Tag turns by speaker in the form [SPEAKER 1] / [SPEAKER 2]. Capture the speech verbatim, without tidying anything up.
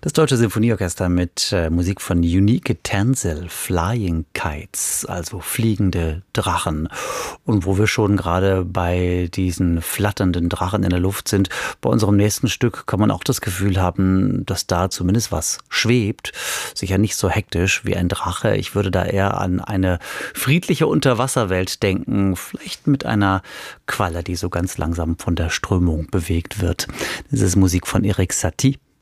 [SPEAKER 1] Das Deutsche Sinfonieorchester mit äh, Musik von Unique Tencel, Flying Kites, also fliegende Drachen. Und wo wir schon gerade bei diesen flatternden Drachen in der Luft sind, bei unserem nächsten Stück kann man auch das Gefühl haben, dass da zumindest was schwebt. Sicher nicht so hektisch wie ein Drache. Ich würde da eher an eine friedliche Unterwasserwelt denken, vielleicht mit einer Qualle, die so ganz langsam von der Strömung bewegt wird. Das ist Musik von Erik Satie.